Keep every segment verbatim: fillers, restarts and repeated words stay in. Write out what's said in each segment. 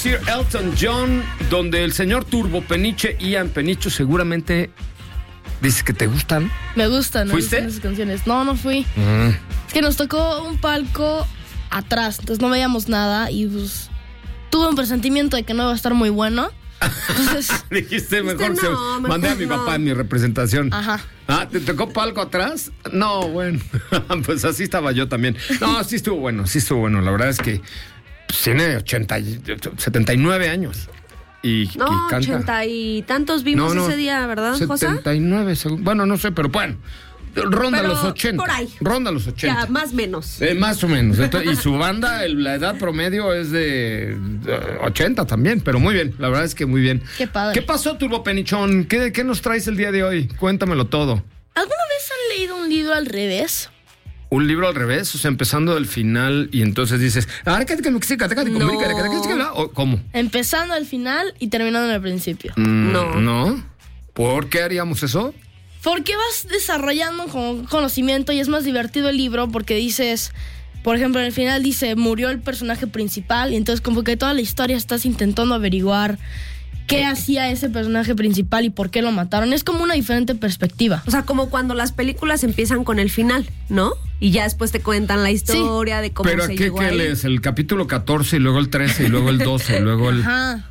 Sir Elton John, donde el señor Turbo Peniche, Ian Penicho, seguramente dices que te gustan. Me gustan, me ¿Fuiste? gustan esas canciones. No, no fui. Mm. Es que nos tocó un palco atrás, entonces no veíamos nada y pues tuve un presentimiento de que no iba a estar muy bueno. Entonces dijiste mejor, no, se, mejor mandé a mi no. papá en mi representación. Ajá. Ah, ¿te tocó palco atrás? No, bueno, pues así estaba yo también. No, sí estuvo bueno, sí estuvo bueno. La verdad es que pues, tiene ochenta, setenta y nueve años. Y, No, y canta. ochenta y tantos vimos No, no, ese día, ¿verdad, José? setenta y nueve, según- bueno, no sé, pero bueno, ronda Pero los ochenta. por ahí. Ronda los ochenta. Ya, más menos. Eh, más o menos. Entonces, y su banda, el- la edad promedio es de eh, ochenta también, pero muy bien, la verdad es que muy bien. Qué padre. ¿Qué pasó, Turbo Penichón? ¿Qué, qué nos traes el día de hoy? Cuéntamelo todo. ¿Alguna vez han leído un libro al revés? Un libro al revés, o sea, empezando del final y entonces dices, "Ah, ¿qué- qué- qué- qué- qué- qué- qué- No. qué- qué- qué- o ¿cómo? Empezando al final y terminando en el principio. Mm, No. ¿No? ¿Por qué haríamos eso? Porque vas desarrollando como conocimiento y es más divertido el libro porque dices, por ejemplo, en el final dice, murió el personaje principal y entonces como que toda la historia estás intentando averiguar qué hacía ese personaje principal y por qué lo mataron. Es como una diferente perspectiva. O sea, como cuando las películas empiezan con el final, ¿no? Y ya después te cuentan la historia de cómo ¿Pero se aquí llegó qué ahí. lees? El capítulo catorce y luego el trece y luego el doce y luego el... Ajá.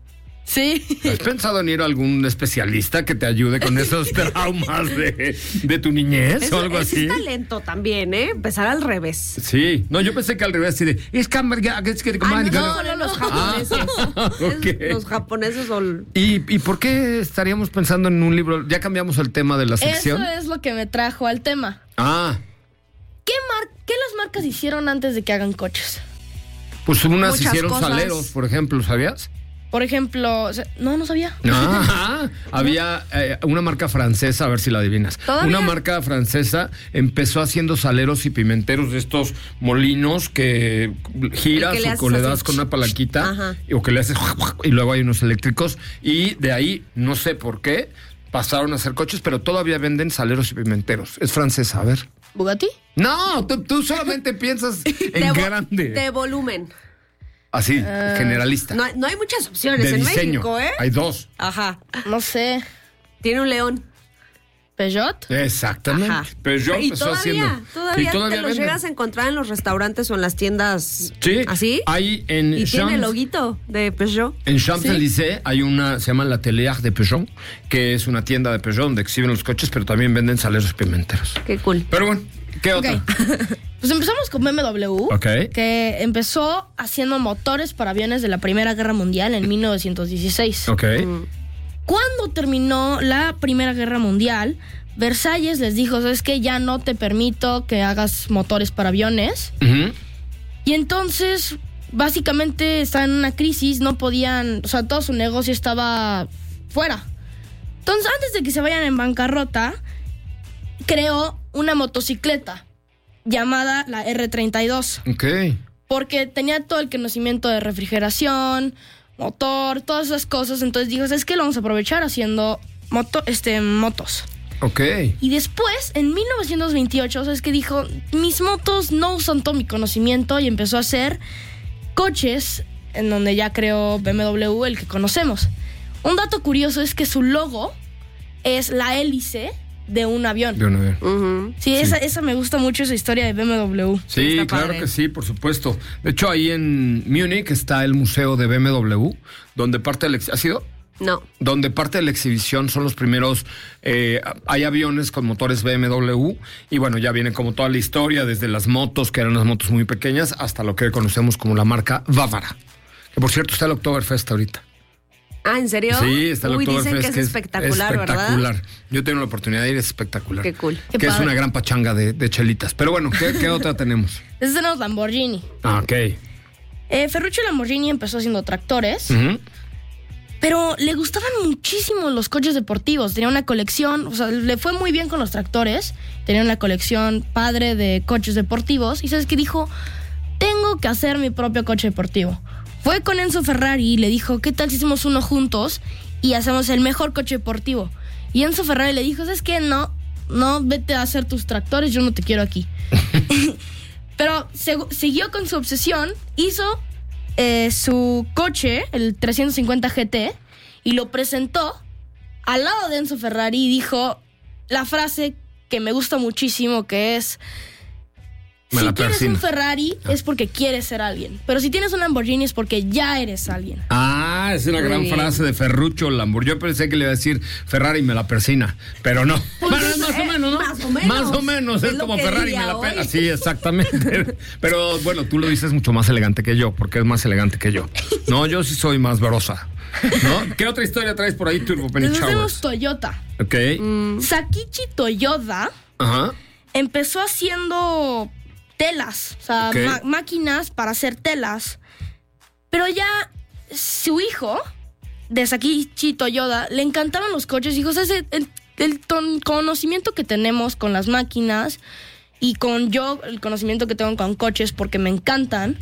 Sí. ¿Has pensado en ir a algún especialista que te ayude con esos traumas de, de tu niñez Eso, o algo ese así? es talento también, ¿eh? Empezar al revés. Sí, no, yo pensé que al revés, así de, es que... es que- Ah, no, no, no, los Ah, japoneses. ok. Es- Los japoneses son... ¿Y, ¿Y por qué estaríamos pensando en un libro? Ya cambiamos el tema de la sección. Eso es lo que me trajo al tema. Ah, ¿Qué, mar ¿Qué las marcas hicieron antes de que hagan coches? pues unas Muchas hicieron cosas. saleros, por ejemplo, ¿sabías? Por ejemplo, o sea, no, no sabía. Ah, había eh, una marca francesa, a ver si la adivinas. ¿Todavía? Una marca francesa empezó haciendo saleros y pimenteros de estos molinos que giras El que le o haces que le así, das con una palanquita Ajá. o que le haces y luego hay unos eléctricos y de ahí, no sé por qué, pasaron a hacer coches, pero todavía venden saleros y pimenteros. Es francesa, a ver. ¿Bugatti? No, tú, tú solamente piensas en de vo- grande. De volumen. Así, generalista. No, hay- no hay muchas opciones de en diseño. México, ¿eh? Hay dos. Ajá. No sé. Tiene un león. ¿Peugeot? Exactamente. Ajá. Peugeot y empezó todavía, haciendo. todavía, y todavía te los venden. llegas a encontrar en los restaurantes o en las tiendas Sí. así. Hay en Y tiene Champs- el loguito de Peugeot. En Champs-Élysées hay una, se llama l'Atelier de Peugeot, que es una tienda de Peugeot donde exhiben los coches, pero también venden saleros pimenteros. Qué cool. Pero bueno, ¿qué Ok. otra? Pues empezamos con B M W, Ok. que empezó haciendo motores para aviones de la Primera Guerra Mundial en mil novecientos dieciséis. Ok. Cuando terminó la Primera Guerra Mundial, Versalles les dijo, ¿sabes qué? Ya no te permito que hagas motores para aviones. Ujú. Y entonces, básicamente, estaban en una crisis, no podían, o sea, todo su negocio estaba fuera. Entonces, antes de que se vayan en bancarrota, creó una motocicleta llamada la R treinta y dos. Ok. Porque tenía todo el conocimiento de refrigeración, motor, todas esas cosas. Entonces dijo, ¿sabes qué? Lo vamos a aprovechar haciendo moto, este, motos. Ok. Y después, en mil novecientos veintiocho, ¿sabes qué? Dijo, mis motos no usan todo mi conocimiento y empezó a hacer coches en donde ya creó B M W, el que conocemos. Un dato curioso es que su logo es la hélice de un avión. De un avión. Ujú. Sí, Esa, esa me gusta mucho, esa historia de B M W. Sí, está claro padre. que sí, por supuesto. De hecho, ahí en Múnich está el museo de B M W, donde parte del... ex- ¿Ha sido? No. Donde parte de la exhibición son los primeros, eh, hay aviones con motores B M W y bueno, ya viene como toda la historia, desde las motos, que eran unas motos muy pequeñas, hasta lo que conocemos como la marca Bávara. Que por cierto está el Oktoberfest ahorita. Ah, ¿en serio? Sí, está el Uy, Oktoberfest. dicen que es espectacular, espectacular. ¿verdad? Yo tengo la oportunidad de ir, es espectacular. Qué cool. Qué que es padre. una gran pachanga de, de chelitas. Pero bueno, ¿qué, qué otra tenemos? Desde tenemos Lamborghini. Ah, ok. Eh, Ferruccio Lamborghini empezó haciendo tractores, Ujú. pero le gustaban muchísimo los coches deportivos. Tenía una colección, o sea, le fue muy bien con los tractores. Tenía una colección padre de coches deportivos. Y ¿sabes qué dijo? Tengo que hacer mi propio coche deportivo. Fue con Enzo Ferrari y le dijo, ¿qué tal si hacemos uno juntos y hacemos el mejor coche deportivo? Y Enzo Ferrari le dijo, ¿sabes qué? No, no, vete a hacer tus tractores, yo no te quiero aquí. Pero se- siguió con su obsesión, hizo eh, su coche, el trescientos cincuenta G T, y lo presentó al lado de Enzo Ferrari y dijo la frase que me gusta muchísimo, que es: Me si la tienes persino. un Ferrari es porque quieres ser alguien, pero si tienes un Lamborghini es porque ya eres alguien. Ah, es una Muy gran bien. frase de Ferruccio Lamborghini. Yo pensé que le iba a decir Ferrari me la persina, pero no. Bueno, es más o eh, menos, ¿no? más o menos. Más o menos, es, Es lo como que Ferrari diría me la hoy. pela. Sí, exactamente. Pero bueno, tú lo dices mucho más elegante que yo, porque es más elegante que yo. No, yo sí soy más verosa. ¿No? ¿Qué otra historia traes por ahí, Turbo Penny Después tenemos Showers? Toyota. Ok. Sakichi Toyoda Ajá. empezó haciendo telas, o sea, Ok. ma- máquinas para hacer telas. Pero ya su hijo, de Sakichi Toyoda, le encantaban los coches. Dijo, o sea, ese- el, el ton- conocimiento que tenemos con las máquinas y con yo, el conocimiento que tengo con coches, porque me encantan,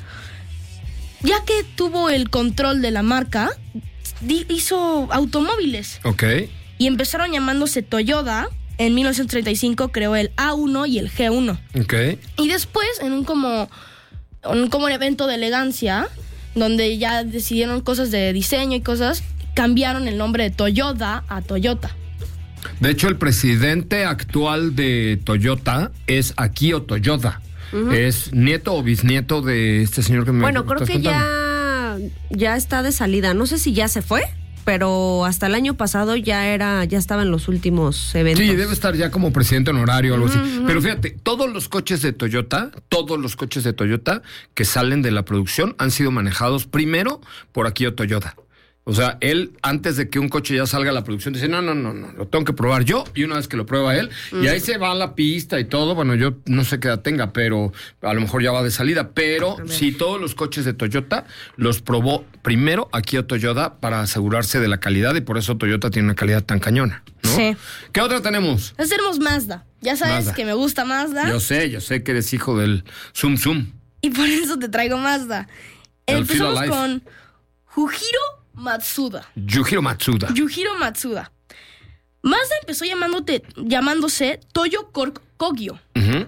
ya que tuvo el control de la marca, di- hizo automóviles. Ok. Y empezaron llamándose Toyota. En mil novecientos treinta y cinco creó el A uno y el G uno. Ok. Y después, en un como, un como un evento de elegancia, donde ya decidieron cosas de diseño y cosas, cambiaron el nombre de Toyota a Toyota. De hecho, el presidente actual de Toyota es Akio Toyoda. Es nieto o bisnieto de este señor que me Bueno, creo estás que contando. ya, ya está de salida. No sé si ya se fue, pero hasta el año pasado ya era, ya estaba en los últimos eventos. Sí, debe estar ya como presidente honorario o algo así. Pero fíjate, todos los coches de Toyota, todos los coches de Toyota que salen de la producción han sido manejados primero por Akio Toyoda. O sea, él, antes de que un coche ya salga a la producción, dice, no, no, no, no, lo tengo que probar yo. Y una vez que lo prueba él, y ahí se va a la pista y todo. Bueno, yo no sé qué edad tenga, pero a lo mejor ya va de salida. Pero sí, todos los coches de Toyota los probó primero Akio Toyoda para asegurarse de la calidad, y por eso Toyota tiene una calidad tan cañona, ¿no? Sí. ¿Qué otra tenemos? Entonces tenemos Mazda. Ya sabes Mazda. que me gusta Mazda. Yo sé, yo sé que eres hijo del Zoom Zoom. Y por eso te traigo Mazda. El Feel Empezamos Alive. con Yujiro Matsuda. Yujiro Matsuda. Yujiro Matsuda. Mazda empezó llamándote, llamándose Toyo Kor- Kogyo. Ujú.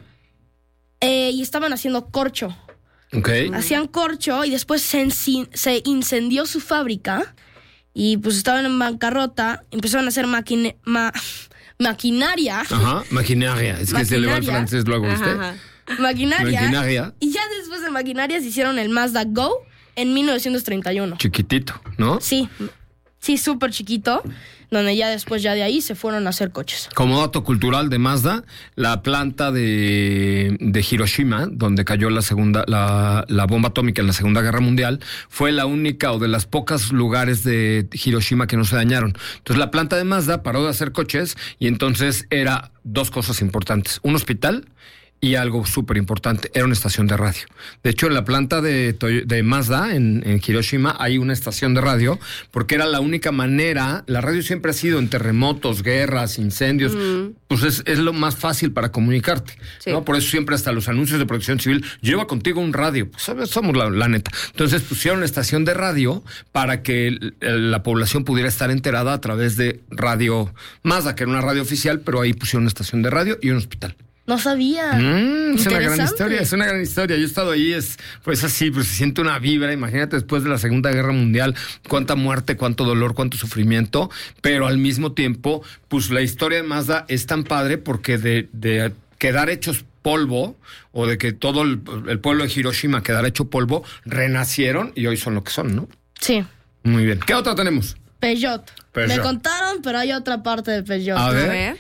Eh, y estaban haciendo corcho. Ok. Hacían corcho y después se, enci- se incendió su fábrica y pues estaban en bancarrota. Empezaron a hacer maquine- ma- maquinaria. Ajá, maquinaria. Es que se le va el Maquinaria. francés luego a usted. Ajá, ajá. Maquinaria. Maquinaria. Y ya después de maquinaria se hicieron el Mazda Go en mil novecientos treinta y uno. Chiquitito, ¿no? Sí, sí, súper chiquito, donde ya después ya de ahí se fueron a hacer coches. Como dato cultural de Mazda, la planta de, de Hiroshima, donde cayó la segunda, la, la bomba atómica en la Segunda Guerra Mundial, fue la única o de las pocas lugares de Hiroshima que no se dañaron. Entonces la planta de Mazda paró de hacer coches y entonces era dos cosas importantes: un hospital y algo súper importante, era una estación de radio. De hecho, en la planta de, Toy- de Mazda, en, en Hiroshima, hay una estación de radio, porque era la única manera. La radio siempre ha sido en terremotos, guerras, incendios, pues es, es lo más fácil para comunicarte, Sí. ¿no? Por eso siempre hasta los anuncios de protección civil, lleva contigo un radio, pues ¿sabes? Somos la, la neta. Entonces pusieron una estación de radio para que el- el- la población pudiera estar enterada a través de radio Mazda, que era una radio oficial, pero ahí pusieron una estación de radio y un hospital. No sabía. Mm, es una gran Interesante. historia, es una gran historia. Yo he estado ahí, es pues así, pues se siente una vibra. Imagínate después de la Segunda Guerra Mundial, cuánta muerte, cuánto dolor, cuánto sufrimiento, pero al mismo tiempo, pues la historia de Mazda es tan padre porque de, de quedar hechos polvo, o de que todo el, el pueblo de Hiroshima quedara hecho polvo, renacieron y hoy son lo que son, ¿no? Sí. Muy bien. ¿Qué otra tenemos? Peugeot. Peugeot. Me contaron, pero hay otra parte de Peugeot. A A ver. ver.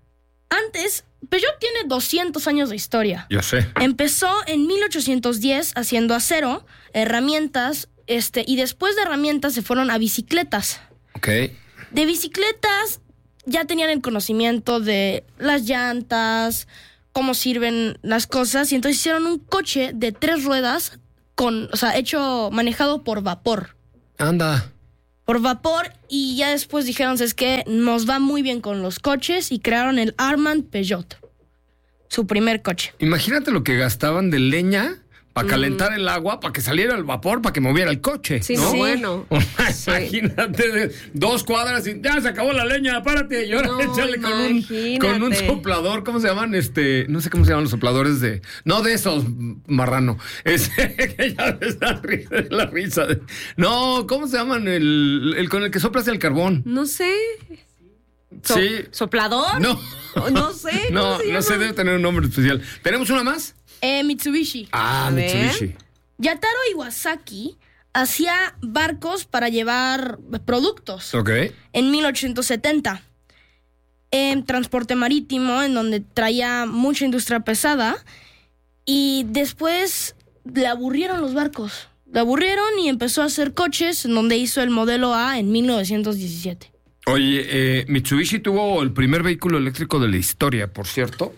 Antes, Peugeot tiene doscientos años de historia. Yo sé. Empezó en mil ochocientos diez haciendo acero, herramientas, este, y después de herramientas se fueron a bicicletas. Ok. De bicicletas ya tenían el conocimiento de las llantas, cómo sirven las cosas, y entonces hicieron un coche de tres ruedas con, o sea, hecho, manejado por vapor. Anda. Por vapor, y ya después dijeron, es que nos va muy bien con los coches, y crearon el Armand Peugeot, su primer coche. Imagínate lo que gastaban de leña para calentar el agua, para que saliera el vapor, para que moviera el coche. Sí, ¿no? no, bueno. Sí. Imagínate, de dos cuadras y ya se acabó la leña, párate. Y ahora No, échale con un, imagínate. con un soplador, ¿cómo se llaman? Este, no sé cómo se llaman los sopladores de. No de esos, marrano. Ese que ya ves la risa, la risa de- No, ¿cómo se llaman? El, el con el que soplas el carbón. No sé. So- Sí. ¿Soplador? No. No sé. ¿cómo No, se no sé, llama? debe tener un nombre especial. ¿Tenemos una más? Eh, Mitsubishi. Ah, A ver. Mitsubishi. Yataro Iwasaki hacía barcos para llevar productos Ok. en mil ochocientos setenta. En transporte marítimo, en donde traía mucha industria pesada. Y después le aburrieron los barcos. Le aburrieron y empezó a hacer coches, en donde hizo el modelo A en mil novecientos diecisiete. Oye, eh, Mitsubishi tuvo el primer vehículo eléctrico de la historia, por cierto.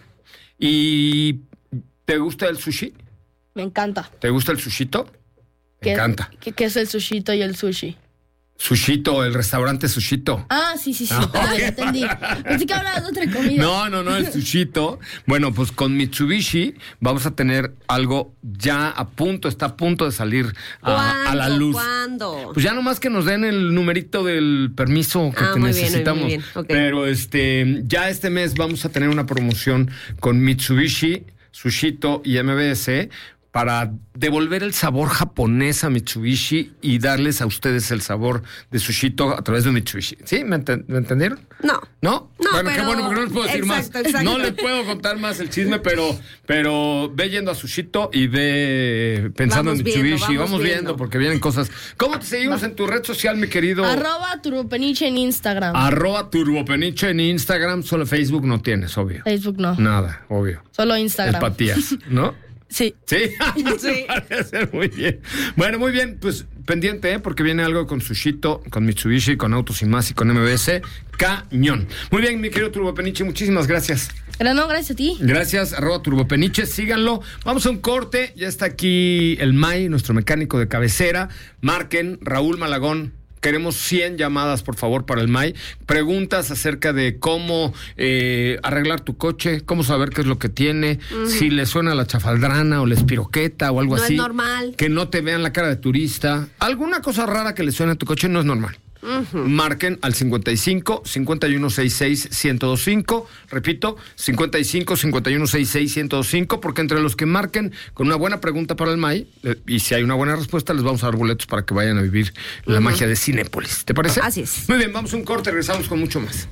¿Y te gusta el sushi? Me encanta. ¿Te gusta el sushito? Me ¿Qué- encanta. ¿Qué, qué es el sushito y el sushi? Sushito, el restaurante Sushito. Ah, sí, sí, sí. Ah, Ah, ok. ya entendí. Pensé que hablabas de otra comida. No, no, no, el sushito. Bueno, pues con Mitsubishi vamos a tener algo ya a punto, está a punto de salir a, a la ¿Cuándo? luz. ¿Cuándo? Pues ya nomás que nos den el numerito del permiso que Ah, te muy bien, necesitamos. muy bien, ok. Pero este, ya este mes vamos a tener una promoción con Mitsubishi, Sushito y M B S para devolver el sabor japonés a Mitsubishi y darles a ustedes el sabor de Sushito a través de Mitsubishi. ¿Sí? ¿Me, enten- ¿me entendieron? No. ¿No? No, bueno, qué pero- bueno, porque no les puedo decir exacto, más. exacto. No les puedo contar más el chisme, pero, pero ve yendo a Sushito y ve pensando Vamos en viendo, Mitsubishi. vamos Vamos, viendo. viendo. porque vienen cosas. ¿Cómo te seguimos en tu red social, mi querido? Arroba turbopeniche en Instagram. Arroba Turbopeniche en Instagram. Solo Facebook no tienes, obvio. Facebook no. Nada, obvio. Solo Instagram. Empatías, ¿no? Sí. Sí, Sí. parece muy bien. Bueno, muy bien, pues pendiente, ¿eh? Porque viene algo con Sushito, con Mitsubishi, con Autos y Más y con M B S. Cañón. Muy bien, mi querido Turbopeniche, muchísimas gracias. Pero no, gracias a ti. Gracias, arroba Turbopeniche, síganlo. Vamos a un corte, ya está aquí el May, nuestro mecánico de cabecera. Marquen, Raúl Malagón. Queremos cien llamadas, por favor, para el May. Preguntas acerca de cómo eh, arreglar tu coche, cómo saber qué es lo que tiene, uh-huh. si le suena la chafaldrana o la espiroqueta o algo No así. es normal. Que no te vean la cara de turista. Alguna cosa rara que le suene a tu coche no es normal. Uh-huh. Marquen al cincuenta y cinco, cincuenta y uno, sesenta y seis, ciento veinticinco. Repito, cincuenta y cinco, cincuenta y uno, sesenta y seis, ciento veinticinco. Porque entre los que marquen con una buena pregunta para el May, eh, y si hay una buena respuesta, les vamos a dar boletos para que vayan a vivir uh-huh. la magia de Cinépolis. ¿Te parece? Así es. Muy bien, vamos a un corte, regresamos con mucho más.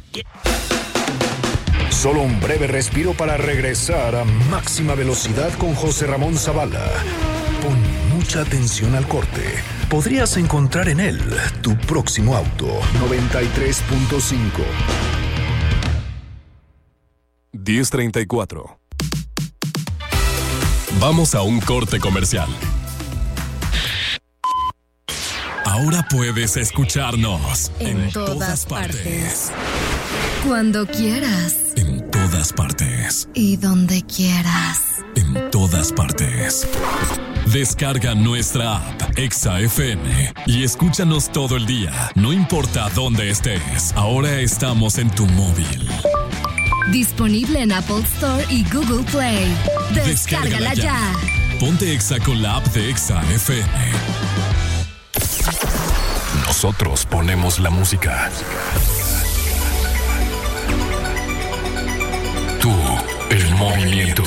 Solo un breve respiro para regresar a máxima velocidad con José Ramón Zavala. Pon mucha atención al corte. Podrías encontrar en él tu próximo auto. noventa y tres punto cinco. diez treinta y cuatro. Vamos a un corte comercial. Ahora puedes escucharnos en, en todas, todas partes. partes. Cuando quieras. En todas partes. Y donde quieras. En todas partes. Descarga nuestra app Exa F M y escúchanos todo el día, no importa dónde estés. Ahora estamos en tu móvil. Disponible en Apple Store y Google Play. Descárgala, Descárgala ya. ya. Ponte Exa con la app de Exa F M. Nosotros ponemos la música. Tú, el movimiento.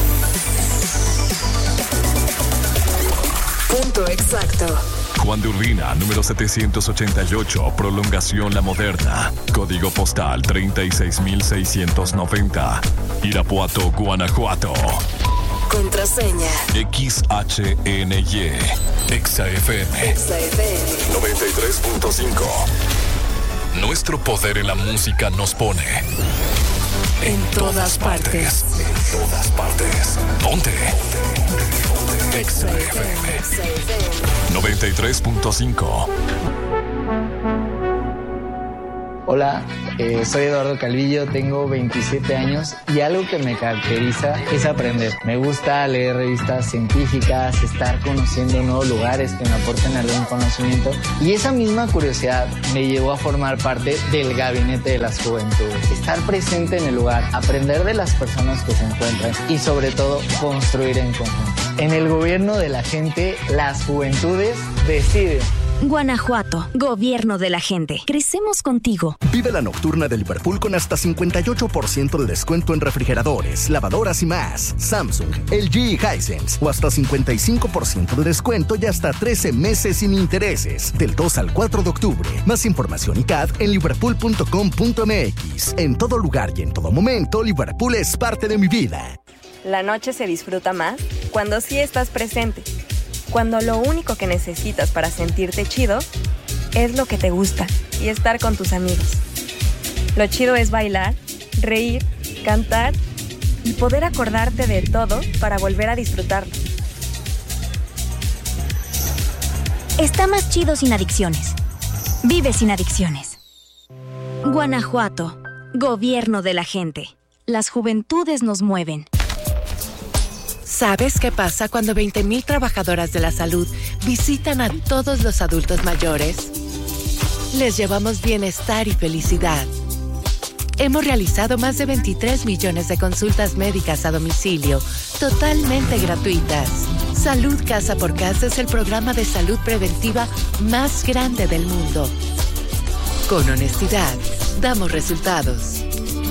Punto exacto. Juan de Urbina, número setecientos ochenta y ocho, prolongación La Moderna. Código postal treinta y seis mil seiscientos noventa. Irapuato, Guanajuato. Contraseña X H N Y. Exa F M. Exa F M noventa y tres punto cinco. Nuestro poder en la música nos pone en, en todas, todas partes. partes. En todas partes. Ponte. Exa F M noventa y tres punto cinco. Hola, eh, soy Eduardo Calvillo, tengo veintisiete años y algo que me caracteriza es aprender. Me gusta leer revistas científicas, estar conociendo nuevos lugares que me aporten algún conocimiento y esa misma curiosidad me llevó a formar parte del Gabinete de las Juventudes. Estar presente en el lugar, aprender de las personas que se encuentran y sobre todo construir en conjunto. En el gobierno de la gente, las juventudes deciden. Guanajuato, gobierno de la gente. Crecemos contigo. Vive la nocturna de Liverpool con hasta cincuenta y ocho por ciento de descuento en refrigeradores, lavadoras y más. Samsung, L G y Hisense. O hasta cincuenta y cinco por ciento de descuento y hasta trece meses sin intereses. Del dos al cuatro de octubre. Más información y C A D en liverpool punto com punto m x. En todo lugar y en todo momento, Liverpool es parte de mi vida. La noche se disfruta más cuando sí estás presente. Cuando lo único que necesitas para sentirte chido es lo que te gusta y estar con tus amigos. Lo chido es bailar, reír, cantar y poder acordarte de todo para volver a disfrutarlo. Está más chido sin adicciones. Vive sin adicciones. Guanajuato, gobierno de la gente. Las juventudes nos mueven. ¿Sabes qué pasa cuando veinte mil trabajadoras de la salud visitan a todos los adultos mayores? Les llevamos bienestar y felicidad. Hemos realizado más de veintitrés millones de consultas médicas a domicilio, totalmente gratuitas. Salud Casa por Casa es el programa de salud preventiva más grande del mundo. Con honestidad, damos resultados.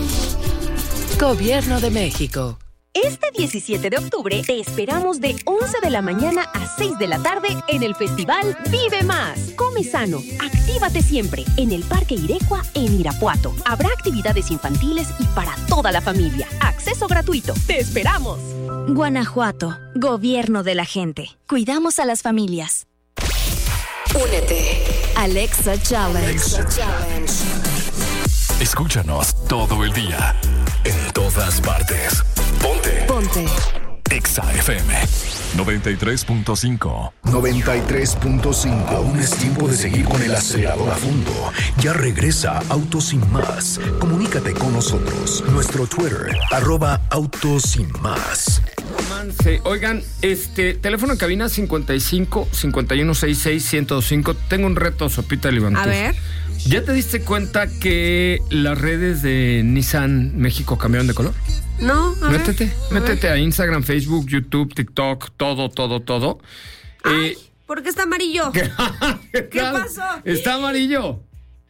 Gobierno de México. Este diecisiete de octubre te esperamos de once de la mañana a seis de la tarde en el Festival Vive Más. Come sano, actívate siempre en el Parque Irecua en Irapuato. Habrá actividades infantiles y para toda la familia. Acceso gratuito. ¡Te esperamos! Guanajuato, gobierno de la gente. Cuidamos a las familias. Únete. Alexa Challenge. Alexa Challenge. Escúchanos todo el día, en todas partes. Ponte. Ponte. Exa F M noventa y tres punto cinco. noventa y tres punto cinco. Aún es tiempo de seguir con el acelerador a fondo. Ya regresa Autos Sin Más. Comunícate con nosotros. Nuestro Twitter, arroba Autos Sin Más. Oigan, este teléfono en cabina cincuenta y cinco, cincuenta y uno, sesenta y seis, ciento cinco. Tengo un reto, Sopita Libantú. A ver. ¿Ya te diste cuenta que las redes de Nissan México cambiaron de color? No, a Métete, ver, a métete ver. a Instagram, Facebook, YouTube, TikTok, todo, todo, todo. Ay, Eh, ¿por qué está amarillo? ¿Qué, ¿Qué pasó? Está amarillo.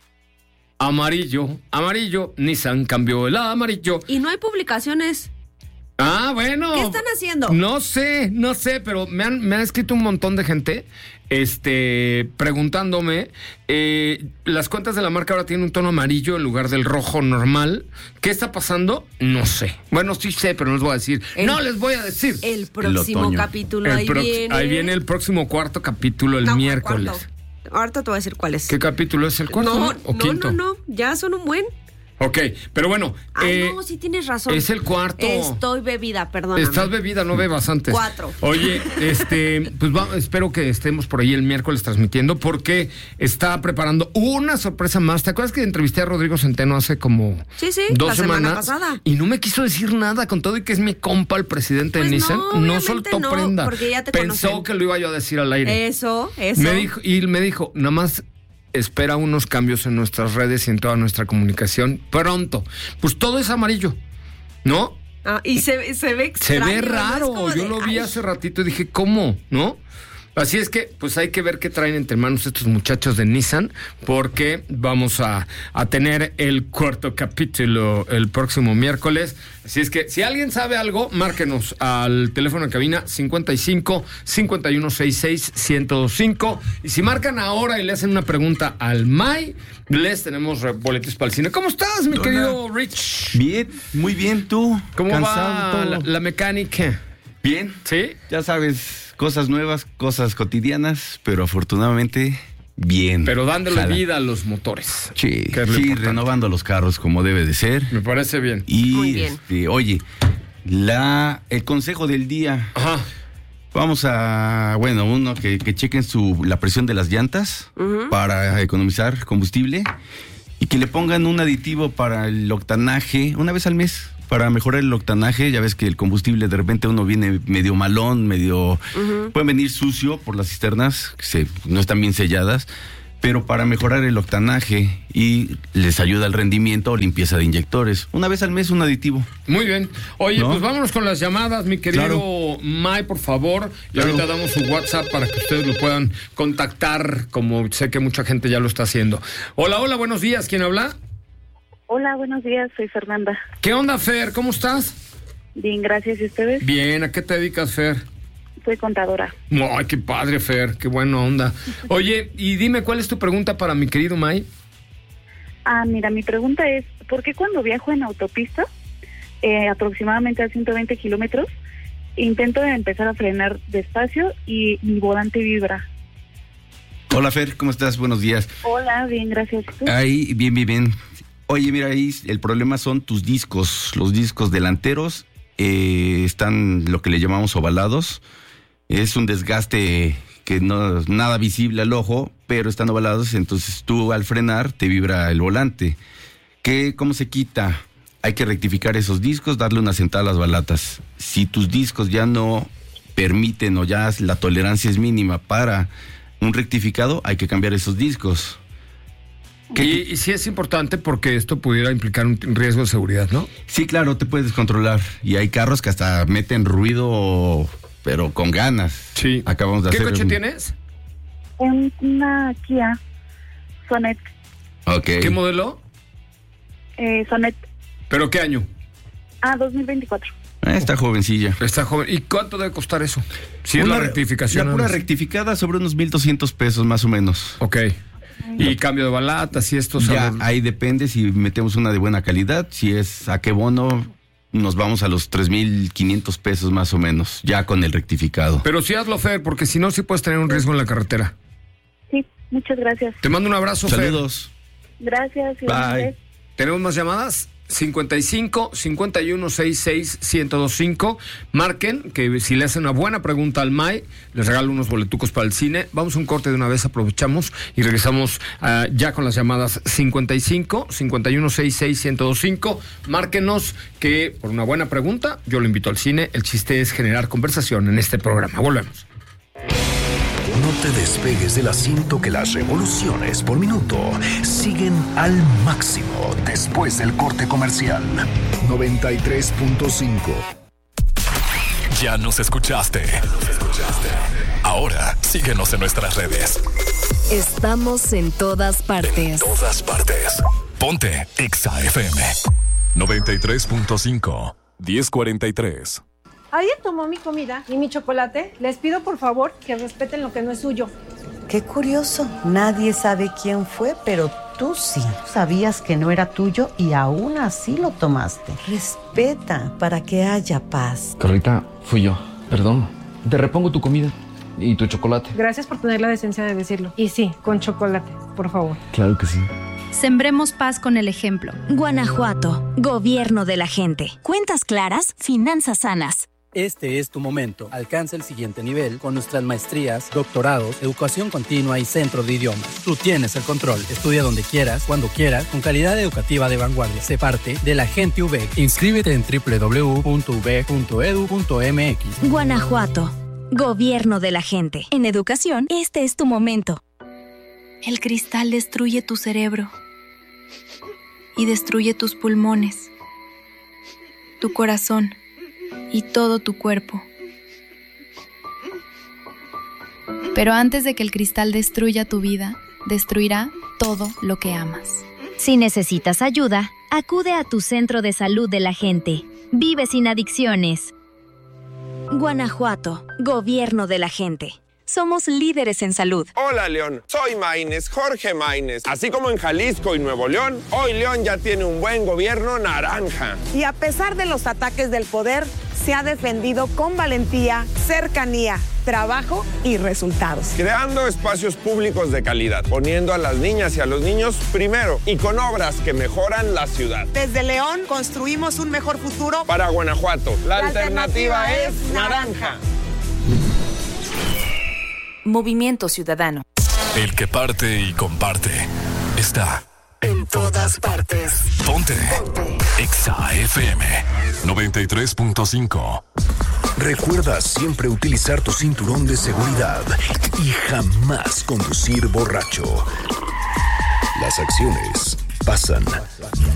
Amarillo, amarillo. Nissan cambió el amarillo. Y no hay publicaciones. Ah, bueno. ¿Qué están haciendo? No sé, no sé, pero me han, me ha escrito un montón de gente este, preguntándome. Eh, las cuentas de la marca ahora tienen un tono amarillo en lugar del rojo normal. ¿Qué está pasando? No sé. Bueno, sí sé, pero no les voy a decir. El- no les voy a decir. El próximo otoño. capítulo, El ahí prox- viene. ahí viene el próximo cuarto capítulo el No, miércoles. cuarto. Ahorita te voy a decir cuál es. ¿Qué capítulo es el cuarto? No, ¿O no, quinto? no, no, ya son un buen. Ok, pero bueno. Ay, eh, no, sí tienes razón. es el cuarto. Estoy bebida, perdóname. Estás bebida, no bebas antes. Cuatro. Oye, este, pues va- espero que estemos por ahí el miércoles transmitiendo porque está preparando una sorpresa más. ¿Te acuerdas que entrevisté a Rodrigo Centeno hace como Sí, sí, dos la semana semanas? pasada. Y no me quiso decir nada con todo y que es mi compa el presidente Pues de Nissan. no, No, obviamente soltó no, prenda. porque ya te Pensó conocen. que lo iba yo a decir al aire. Eso, eso. Me dijo, y me dijo, nada más espera unos cambios en nuestras redes y en toda nuestra comunicación pronto. Pues todo es amarillo, ¿no? Ah, y se, se ve Se extraño. ve ¿no? Es raro. como Yo de, lo vi ay, hace ratito y dije, ¿cómo? ¿No? Así es que, pues hay que ver qué traen entre manos estos muchachos de Nissan, porque vamos a, a tener el cuarto capítulo el próximo miércoles. Así es que, si alguien sabe algo, márquenos al teléfono de cabina cincuenta y cinco, cincuenta y uno, sesenta y seis, ciento cinco. Y si marcan ahora y le hacen una pregunta al May, les tenemos re- boletos para el cine. ¿Cómo estás, mi Hola. querido Rich? Bien, muy bien. ¿Tú? ¿Cómo Cansado, va todo. la, la mecánica? Bien. ¿Sí? Ya sabes, cosas nuevas, cosas cotidianas, pero afortunadamente bien. Pero dándole Jala. vida a los motores. Sí, que es lo sí, importante. renovando los carros como debe de ser. Me parece bien. Y Muy bien. este, oye, la el consejo del día. Ajá. Vamos a, bueno, uno que, que chequen su la presión de las llantas Ujú. para economizar combustible. y que le pongan un aditivo para el octanaje una vez al mes, para mejorar el octanaje. Ya ves que el combustible de repente uno viene medio malón, medio... Uh-huh. Pueden venir sucio por las cisternas, que se, no están bien selladas, pero para mejorar el octanaje y les ayuda el rendimiento o limpieza de inyectores. Una vez al mes un aditivo. Muy bien. Oye, ¿no? Pues vámonos con las llamadas, mi querido claro. May, por favor. Y claro. ahorita damos su WhatsApp para que ustedes lo puedan contactar, como sé que mucha gente ya lo está haciendo. Hola, hola, buenos días. ¿Quién habla? Hola, buenos días. Soy Fernanda. ¿Qué onda, Fer? ¿Cómo estás? Bien, gracias. ¿Y ustedes? Bien. ¿A qué te dedicas, Fer? Soy contadora. Ay, qué padre, Fer, qué buena onda. Oye, y dime, ¿cuál es tu pregunta para mi querido May? Ah, mira, mi pregunta es, ¿por qué cuando viajo en autopista, eh, aproximadamente a ciento veinte kilómetros, intento empezar a frenar despacio y mi volante vibra? Hola, Fer, ¿cómo estás? Buenos días. Hola, bien, gracias. ¿Tú? Ahí, bien, bien, bien. Oye, mira, ahí el problema son tus discos, los discos delanteros. Eh, están lo que le llamamos ovalados. Es un desgaste que no es nada visible al ojo, pero están ovalados, entonces tú al frenar te vibra el volante. ¿Qué, ¿Cómo se quita? Hay que rectificar esos discos, darle una sentada a las balatas. Si tus discos ya no permiten o ya la tolerancia es mínima para un rectificado, hay que cambiar esos discos. Y, y sí es importante porque esto pudiera implicar un riesgo de seguridad, ¿no? Sí, claro, te puedes controlar. Y hay carros que hasta meten ruido, pero con ganas. Sí. Acabamos de ¿Qué hacer coche un... tienes? Un, una Kia Sonet. Okay. ¿Qué modelo? Eh, Sonet. ¿Pero qué año? Ah, dos mil veinticuatro. Ah, está jovencilla. Está joven. ¿Y cuánto debe costar eso? Si es una, la rectificación. La pura rectificada sobre unos mil doscientos pesos más o menos. Ok. Y cambio de balatas y esto. Ya, ahí depende si metemos una de buena calidad. Si es a qué bono, nos vamos a los tres mil quinientos pesos más o menos, ya con el rectificado. Pero sí hazlo, Fer, porque si no, sí puedes tener un riesgo en la carretera. Sí, muchas gracias. Te mando un abrazo, Fer. Saludos. Gracias. Bye. ¿Tenemos más llamadas? cincuenta y cinco, cincuenta y uno, sesenta y seis, ciento veinticinco. Marquen, que si le hacen una buena pregunta al May, les regalo unos boletucos para el cine. Vamos a un corte de una vez, aprovechamos y regresamos uh, ya con las llamadas cincuenta y cinco, cincuenta y uno, sesenta y seis, ciento veinticinco. Márquenos, que por una buena pregunta yo lo invito al cine. El chiste es generar conversación en este programa. Volvemos. No te despegues del asiento, que las revoluciones por minuto siguen al máximo después del corte comercial. noventa y tres punto cinco. Ya nos escuchaste. Ahora síguenos en nuestras redes. Estamos en todas partes. En todas partes. Ponte Exa F M. noventa y tres punto cinco. diez cuarenta y tres. ¿Alguien tomó mi comida y mi chocolate? Les pido por favor que respeten lo que no es suyo. Qué curioso, nadie sabe quién fue, pero tú sí. Sabías que no era tuyo y aún así lo tomaste. Respeta para que haya paz. Carlita, fui yo, perdón. Te repongo tu comida y tu chocolate. Gracias por tener la decencia de decirlo. Y sí, con chocolate, por favor. Claro que sí. Sembremos paz con el ejemplo. Guanajuato, gobierno de la gente. Cuentas claras, finanzas sanas. Este es tu momento. Alcanza el siguiente nivel con nuestras maestrías, doctorados, educación continua y centro de idiomas. Tú tienes el control. Estudia donde quieras, cuando quieras, con calidad educativa de vanguardia. Sé parte de la gente U B E C. Inscríbete en doble u doble u doble u punto u b e c punto e d u punto m x. Guanajuato, gobierno de la gente. En educación, este es tu momento. El cristal destruye tu cerebro y destruye tus pulmones, tu corazón y todo tu cuerpo. Pero antes de que el cristal destruya tu vida, destruirá todo lo que amas. Si necesitas ayuda, acude a tu centro de salud de la gente. Vive sin adicciones. Guanajuato, gobierno de la gente. Somos líderes en salud. Hola, León. Soy Maínez, Jorge Maínez. Así como en Jalisco y Nuevo León, hoy León ya tiene un buen gobierno naranja. Y a pesar de los ataques del poder, se ha defendido con valentía, cercanía, trabajo y resultados. Creando espacios públicos de calidad, poniendo a las niñas y a los niños primero y con obras que mejoran la ciudad. Desde León construimos un mejor futuro para Guanajuato. La, la alternativa, alternativa es naranja. naranja. Movimiento Ciudadano. El que parte y comparte está en todas partes. Ponte. Ponte. Exa F M noventa y tres punto cinco. Recuerda siempre utilizar tu cinturón de seguridad y jamás conducir borracho. Las acciones pasan,